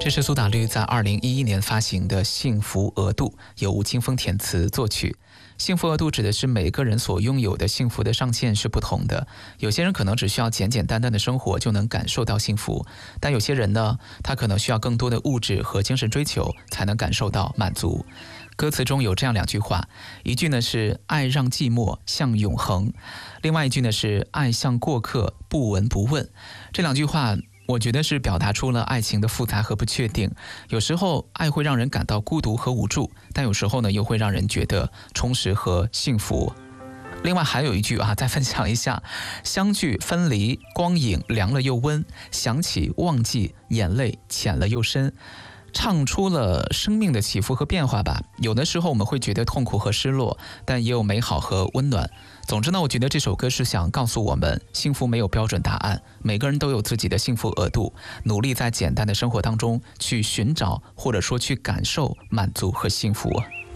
这是苏打绿在2011年发行的《幸福额度》，由吴青峰填词作曲。幸福额度指的是每个人所拥有的幸福的上限是不同的，有些人可能只需要简简单单的生活就能感受到幸福，但有些人呢，他可能需要更多的物质和精神追求才能感受到满足。歌词中有这样2句话，一句呢是爱让寂寞像永恒，另外一句呢是爱像过客不闻不问。这2句话我觉得是表达出了爱情的复杂和不确定，有时候爱会让人感到孤独和无助，但有时候呢又会让人觉得充实和幸福。另外还有一句再分享一下，相聚分离，光影凉了又温，想起忘记，眼泪浅了又深，唱出了生命的起伏和变化吧。有的时候我们会觉得痛苦和失落，但也有美好和温暖。总之呢，我觉得这首歌是想告诉我们，幸福没有标准答案，每个人都有自己的幸福额度，努力在简单的生活当中去寻找，或者说去感受满足和幸福。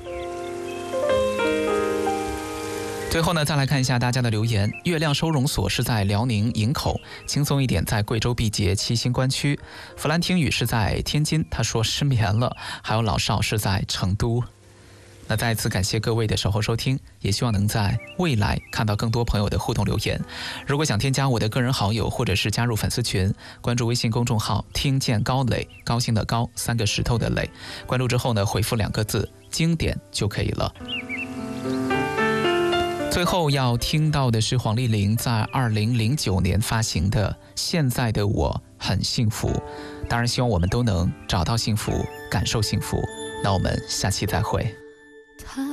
最后呢，再来看一下大家的留言。月亮收容所是在辽宁营口，轻松一点在贵州毕节七星关区。弗兰听雨是在天津，他说失眠了。还有老邵是在成都。那再一次感谢各位的守候收听，也希望能在未来看到更多朋友的互动留言。如果想添加我的个人好友，或者是加入粉丝群，关注微信公众号听见高磊，高兴的高，3个石头的磊。关注之后呢，回复2个字经典就可以了。最后要听到的是黄丽玲在2009年发行的《现在的我很幸福》。当然希望我们都能找到幸福，感受幸福。那我们下期再会。